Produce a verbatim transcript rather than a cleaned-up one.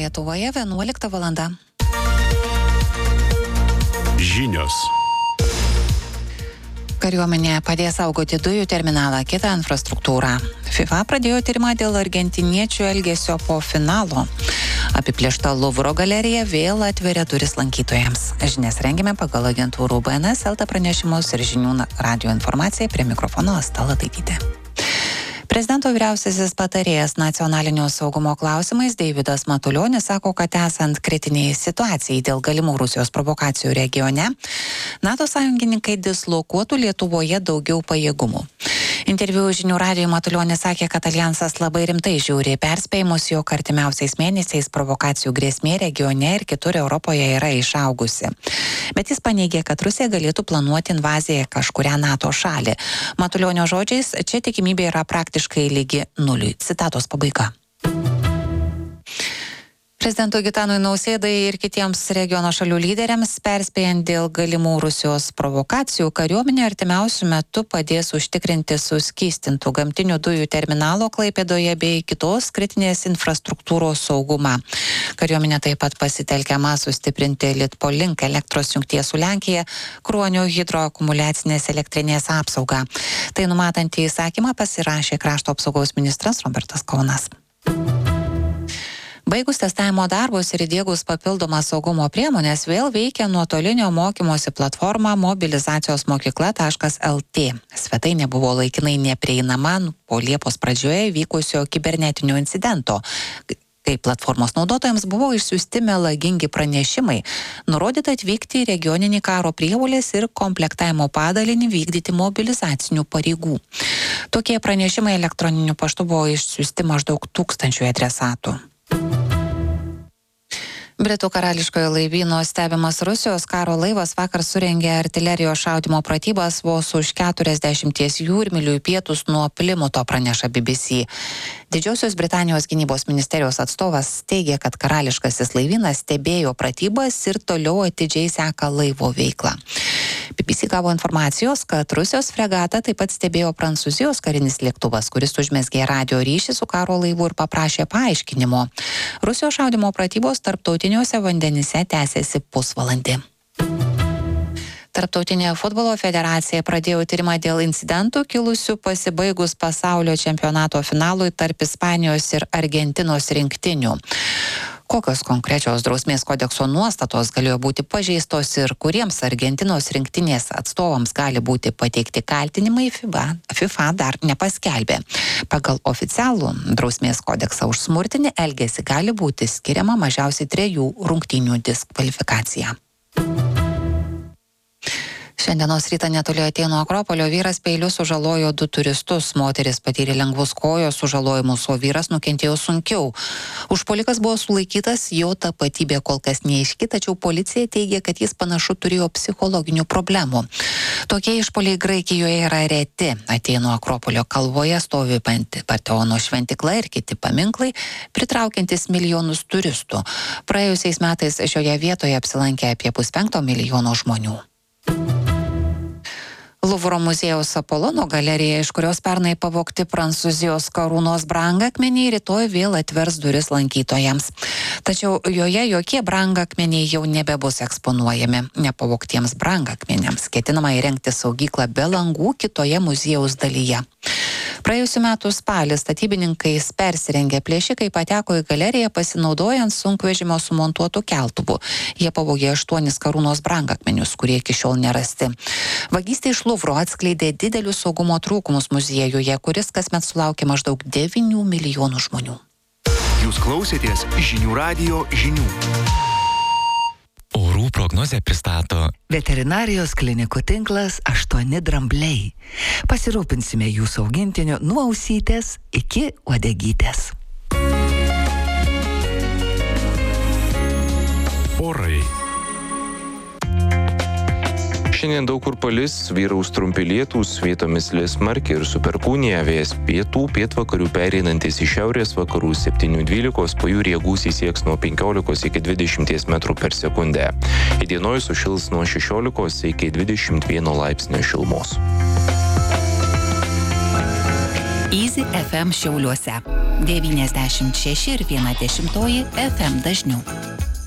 Lietuvoje vienuolikta valanda. Žinios. Kariuomenė padės saugoti dujų terminalą, kitą infrastruktūrą. FIFA pradėjo tyrimą dėl argentiniečių elgesio po finalo. Apiplėšta Luvro galerija vėl atveria duris lankytojams. Žinias rengėme pagal agentūrų B N S, Elta pranešimus ir žinių radijo informaciją. Prie mikrofono Asta Lataitytė. Prezidento vyriausiasis patarėjas nacionalinio saugumo klausimais Deividas Matulionis sako, kad esant kritiniai situacijai dėl galimų Rusijos provokacijų regione, NATO sąjungininkai dislokuotų Lietuvoje daugiau pajėgumų. Interviu žinių radijui Matulionis sakė, kad alijansas labai rimtai žiūri perspėjimus, jog artimiausiais mėnesiais provokacijų grėsmė regione ir kitur Europoje yra išaugusi. Bet jis paneigė, kad Rusija galėtų planuoti invaziją kažkurią NATO šalį. Matulionio žodžiais, čia tikimybė yra praktiškai lygi nuliui. Citatos pabaiga. Prezidentui Gitanui Nausėdai ir kitiems regiono šalių lyderiams perspėjant dėl galimų Rusijos provokacijų, kariuomenė artimiausių metų padės užtikrinti suskystintų gamtinių dujų terminalo Klaipėdoje bei kitos kritinės infrastruktūros saugumą. Kariuomenė taip pat pasitelkiama sustiprinti Litpolink elektros jungties su Lenkija Kruonio hidroakumuliacinės elektrinės apsaugą. Tai numatantį įsakymą pasirašė krašto apsaugos ministras Robertas Kaunas. Baigus testavimo darbus ir įdiegus papildomas saugumo priemonės, vėl veikia nuotolinio mokymosi platforma mobilizacijos mokykla taškas el tė. Svetainė buvo laikinai neprieinama po Liepos pradžioje vykusio kibernetinio incidento, kai platformos naudotojams buvo išsiųsti melagingi pranešimai, nurodyta atvykti į regioninį karo prievolės ir komplektavimo padalinį vykdyti mobilizacinių pareigų. Tokie pranešimai elektroniniu paštu buvo išsiųsti maždaug tūkstančių adresatų. Britų karališkojo laivyno stebimas Rusijos karo laivas vakar surengė artilerijos šaudymo pratybas vos už keturiasdešimties jūrmylių į pietus nuo Plimuto, praneša B B C. Didžiosios Britanijos gynybos ministerijos atstovas teigė, kad karališkasis laivynas stebėjo pratybas ir toliau atidžiai seka laivo veiklą. B B C gavo informacijos, kad Rusijos fregatą taip pat stebėjo Prancūzijos karinis lėktuvas, kuris užmezgė radio ryšį su karo laivu ir paprašė paaiškinimo. Rusijos šaudymo pratybos tarptautiniuose vandenyse tęsėsi pusvalandį. Tarptautinė futbolo federacija pradėjo tyrimą dėl incidentų kilusių pasibaigus pasaulio čempionato finalui tarp Ispanijos ir Argentinos rinktinių. Kokios konkrečios drausmės kodekso nuostatos galėjo būti pažeistos ir kuriems Argentinos rinktinės atstovams gali būti pateikti kaltinimai, FIFA dar nepaskelbė. Pagal oficialų drausmės kodeksą už smurtinį elgesį gali būti skiriama mažiausiai trejų rungtynių diskvalifikacija. Šiandienos rytą netoli Atėnų Akropolio vyras peiliu sužalojo du turistus. Moteris patyrė lengvus kojos sužalojimus, o vyras nukentėjo sunkiau. Užpuolikas buvo sulaikytas, jo tapatybė kol kas neaiški, tačiau policija teigia, kad jis panašu turėjo psichologinių problemų. Tokie išpuoliai Graikijoje yra reti. Atėnų Akropolio kalvoje stovi Panteono šventikla ir kiti paminklai, pritraukiantis milijonus turistų. Praėjusiais metais šioje vietoje apsilankė apie puspenkto milijono žmonių. Luvro muziejaus Apolono galerija, iš kurios pernai pavogti Prancūzijos karūnos brangakmeniai, rytoj vėl atvers duris lankytojams. Tačiau joje jokie brangakmeniai jau nebebus eksponuojami. Nepavoktiems brangakmeniams ketinama įrengti saugyklą be langų kitoje muziejaus dalyje. Praėjusiu metu spalį statybininkais persirengę plėšikai pateko į galeriją pasinaudojant sunkvežimio sumontuotų keltuvų. Jie pavogė aštuonis karūnos brangakmenius, kurie iki šiol nerasti. Vagystė iš Luvro atskleidė didelius saugumo trūkumus muziejuje, kuris kasmet sulaukia maždaug devynių milijonų žmonių. Jūs klausėtės žinių radijo žinių. Orų prognozę pristato Veterinarijos klinikų tinklas aštuoni drambliai. Pasirūpinsime jūsų augintiniu nuo ausytės iki uodegytės. Orai. Šiandien daug kur palis, vyraus trumpi lietūs, vietomis lis smarkiai ir su perkūnija, vėjas pietų, pietvakarių pereinantis į šiaurės vakarų septynių dvylikos, pajūryje gūsiai sieks nuo penkiolikos iki dvidešimties metrų per sekundę. Įdienojus sušils nuo šešiolikos iki dvidešimt vieno laipsnio šilumos. Easy F M Šiauliuose. devyniasdešimt šeši ir viena dešimtoji F M dažniu.